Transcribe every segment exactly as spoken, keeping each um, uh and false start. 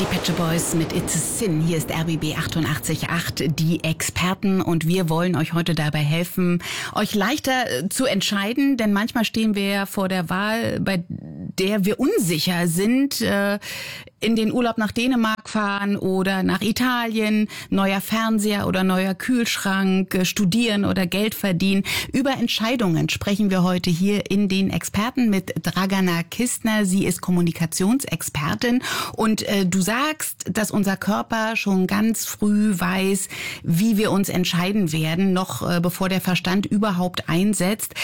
Die Pet Shop Boys mit It's a Sin. Hier ist R B B achtundachtzig Komma acht, die Experten. Und wir wollen euch heute dabei helfen, euch leichter zu entscheiden. Denn manchmal stehen wir ja vor der Wahl, bei der wir unsicher sind. Äh, in den Urlaub nach Dänemark fahren oder nach Italien, neuer Fernseher oder neuer Kühlschrank, studieren oder Geld verdienen. Über Entscheidungen sprechen wir heute hier in den Experten mit Dragana Kistner. Sie ist Kommunikationsexpertin und äh, du sagst, dass unser Körper schon ganz früh weiß, wie wir uns entscheiden werden, noch äh, bevor der Verstand überhaupt einsetzt.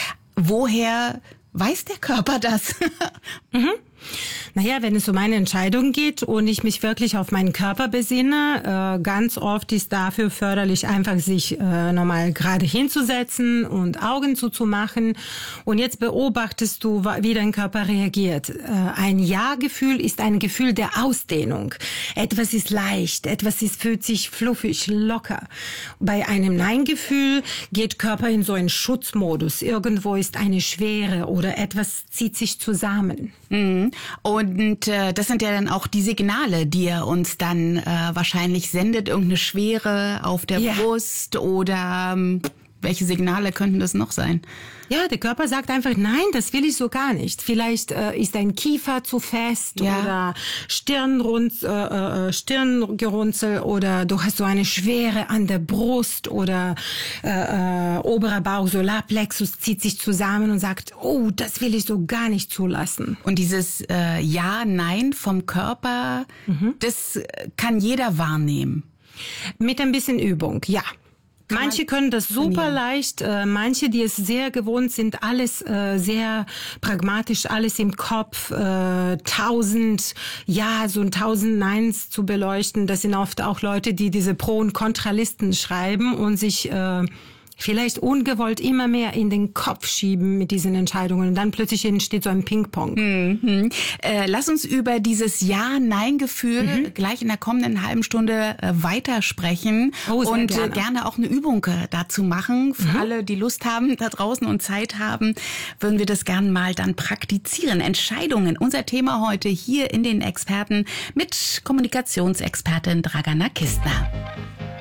Woher weiß der Körper das? mhm. Naja, wenn es um eine Entscheidung geht und ich mich wirklich auf meinen Körper besinne, äh, ganz oft ist dafür förderlich, einfach sich äh, normal gerade hinzusetzen und Augen zuzumachen. Und jetzt beobachtest du, wie dein Körper reagiert. Äh, ein Ja-Gefühl ist ein Gefühl der Ausdehnung. Etwas ist leicht, etwas ist, fühlt sich fluffig, locker. Bei einem Nein-Gefühl geht Körper in so einen Schutzmodus. Irgendwo ist eine Schwere oder etwas zieht sich zusammen. Mhm. Und äh, das sind ja dann auch die Signale, die er uns dann äh, wahrscheinlich sendet. Irgendeine Schwere auf der ja. Brust oder ähm, welche Signale könnten das noch sein? Ja, der Körper sagt einfach, nein, das will ich so gar nicht. Vielleicht äh, ist dein Kiefer zu fest ja. oder Stirnrunz, äh, äh, Stirngerunzel oder du hast so eine Schwere an der Brust oder äh, äh, oberer Bauch, Solarplexus zieht sich zusammen und sagt, oh, das will ich so gar nicht zulassen. Und dieses äh, Ja, Nein vom Körper, mhm. das kann jeder wahrnehmen. Mit ein bisschen Übung, ja. Manche können das super leicht, äh, manche, die es sehr gewohnt sind, alles äh, sehr pragmatisch, alles im Kopf, äh, tausend Ja, so ein tausend Neins zu beleuchten. Das sind oft auch Leute, die diese Pro- und Kontralisten schreiben und sich äh, vielleicht ungewollt immer mehr in den Kopf schieben mit diesen Entscheidungen. Und dann plötzlich entsteht so ein Ping-Pong. Mhm. Äh, lass uns über dieses Ja-Nein-Gefühl mhm. gleich in der kommenden halben Stunde äh, weitersprechen. Oh, sehr und gerne. Äh, gerne auch eine Übung äh, dazu machen. Für mhm. alle, die Lust haben da draußen und Zeit haben, würden wir das gerne mal dann praktizieren. Entscheidungen, unser Thema heute hier in den Experten mit Kommunikationsexpertin Dragana Kistner.